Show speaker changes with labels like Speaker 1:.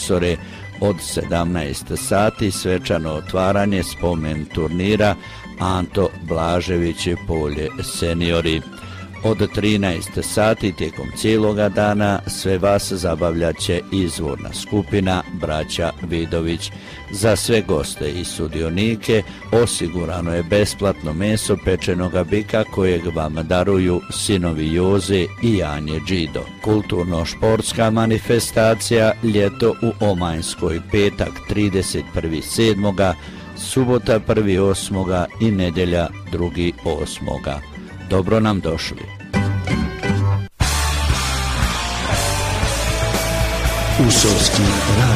Speaker 1: profesore. Od 17 sati svečano otvaranje spomen turnira Anto Blažević Polje seniori. Od 13 sati tijekom cijeloga dana sve vas zabavljat će izvorna skupina Braća Vidović. Za sve goste i sudionike osigurano je besplatno meso pečenoga bika kojeg vam daruju sinovi Joze i Janje Đido. Kulturno-športska manifestacija Ljeto u Omanjskoj, petak 31.7., subota 1.8. i nedjelja 2.8. Dobro nam došli.
Speaker 2: Usovski